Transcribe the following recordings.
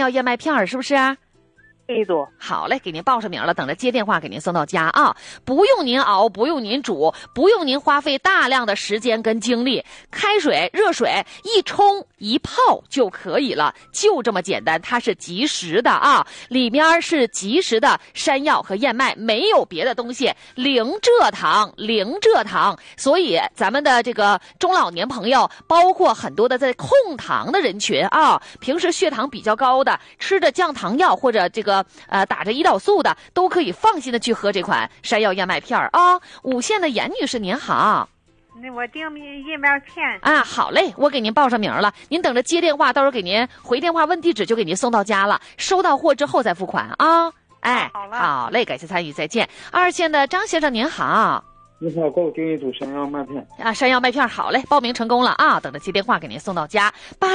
药燕麦片是不是啊？ 一组。 好嘞，给您报上名了，等着接电话给您送到家啊！不用您熬，不用您煮，不用您花费大量的时间跟精力，开水、热水一冲一泡就可以了，就这么简单。它是即食的啊，里面是即食的山药和燕麦，没有别的东西，零蔗糖，零蔗糖。所以咱们的这个中老年朋友，包括很多的在控糖的人群啊，平时血糖比较高的，吃着降糖药或者这个打着胰岛素的，都可以放心的去喝这款山药燕麦片啊。五县的严女士您好。 那我订燕麦片啊，好嘞，我给您报上名了，您等着接电话，到时候给您回电话问地址就给您送到家了，收到货之后再付款啊。哎， 好了， 好嘞，感谢参与，再见。二线的张先生您好。 你好，给我订一组山药麦片啊，山药麦片好嘞，报名成功了啊！等着接电话给您送到家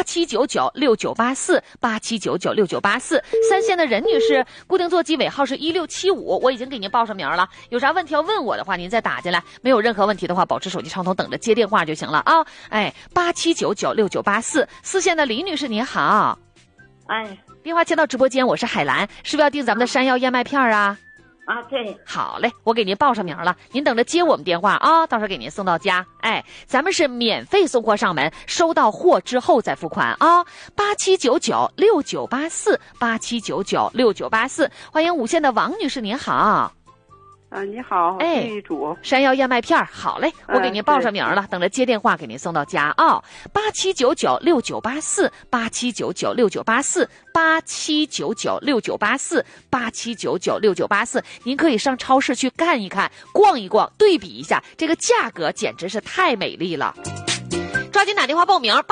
，87996984，87996984。三线的任女士，固定座机尾号是1675，我已经给您报上名了。有啥问题要问我的话，您再打进来。没有任何问题的话，保持手机畅通，等着接电话就行了啊！哎，87996984。四线的李女士您好， 哎， 电话接到直播间，我是海兰，是不是要订咱们的山药燕麦片啊？ 啊，对， 好嘞，我给您报上名了，您等着接我们电话啊，到时候给您送到家。哎，咱们是免费送货上门，收到货之后再付款啊。87996984，87996984。欢迎五线的王女士，您好。 你好， 哎， 一组山药燕麦片好嘞，我给您报上名了，等着接电话给您送到家啊。87996984，87996984，87996984，您可以上超市去看一看，逛一逛，对比一下，这个价格简直是太美丽了。抓紧打电话报名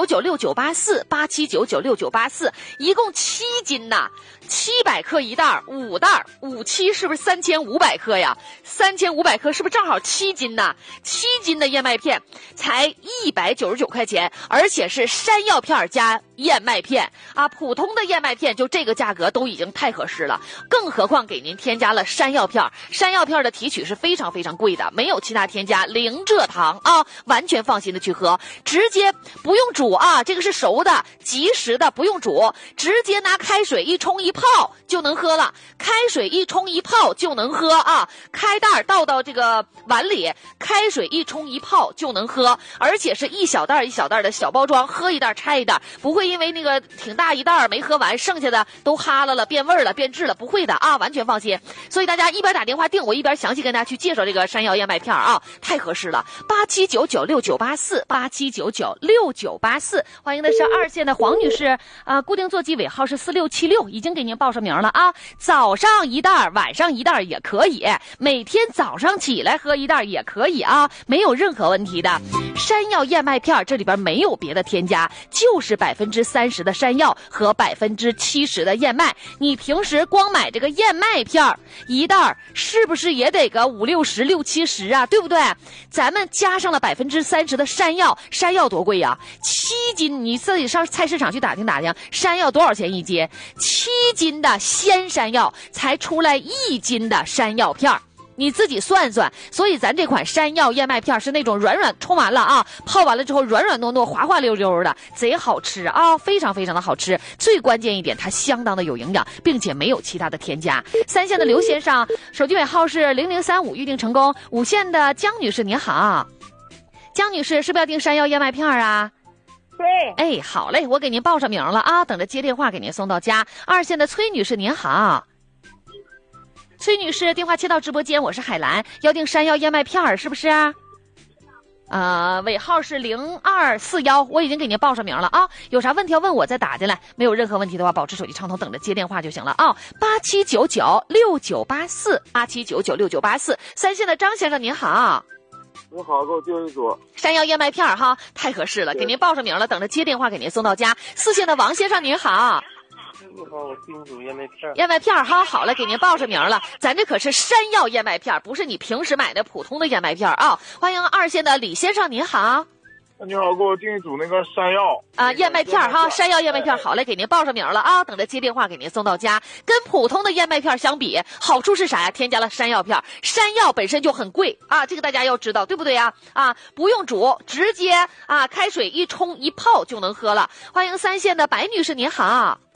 ，87996984，87996984，一共7斤呐，700克一袋，5袋，57是不是3500克呀？3500克是不是正好7斤呐？7斤的燕麦片才199块钱，而且是山药片加燕麦片啊，普通的燕麦片就这个价格都已经太合适了，更何况给您添加了山药片，山药片的提取是非常非常贵的，没有其他添加，零蔗糖啊，完全放心的去喝。直接不用煮啊，这个是熟的即食的，不用煮，直接拿开水一冲一泡就能喝了，开水一冲一泡就能喝啊，开袋倒到这个碗里，开水一冲一泡就能喝，而且是一小袋一小袋的小包装，喝一袋拆一袋，不会因为那个挺大一袋没喝完，剩下的都哈了变味了变质了，不会的啊，完全放心。所以大家一边打电话订，我一边详细跟大家去介绍这个山药燕麦片啊，太合适了。87996984，87996984。欢迎的是二线的黄女士啊，固定座机尾号是4676，已经给您报上名了啊。早上一袋，晚上一袋也可以，每天早上起来喝一袋也可以啊，没有任何问题的。山药燕麦片这里边没有别的添加，就是30%的山药和70%的燕麦。你平时光买这个燕麦片一袋，是不是也得个5、60、6、70啊？对不对？咱们加上了30%的山药，山药多贵呀？7斤，你自己上菜市场去打听打听，山药多少钱一斤？7斤的鲜山药才出来1斤的山药片，你自己算算。所以咱这款山药燕麦片是那种软软，冲完了啊，泡完了之后软软糯糯滑滑溜溜的，贼好吃啊，非常非常的好吃。最关键一点，它相当的有营养，并且没有其他的添加。三线的刘先生，手机尾号是0035，预定成功。五线的江女士您好，江女士是不是要订山药燕麦片啊？ 对， 哎，好嘞，我给您报上名了啊，等着接电话给您送到家。二线的崔女士您好，崔女士电话接到直播间，我是海兰，要订山药燕麦片是不是？尾号是0241，我已经给您报上名了啊，有啥问题要问我再打进来，没有任何问题的话，保持手机畅通，等着接电话就行了啊。87996984，87996984。三线的张先生您好。 你好，给我订一组山药燕麦片哈，太合适了，给您报上名了，等着接电话给您送到家。四线的王先生您好。 你好，我订一组燕麦片。 燕麦片哈，好了，给您报上名了，咱这可是山药燕麦片，不是你平时买的普通的燕麦片啊。欢迎二线的李先生您好。 你好，给我订一组那个山药燕麦片哈，山药燕麦片，好嘞，给您报上名了啊，等着接电话给您送到家。跟普通的燕麦片相比，好处是啥呀？添加了山药片，山药本身就很贵啊，这个大家要知道，对不对呀？不用煮，直接开水一冲一泡就能喝了。欢迎三线的白女士您好。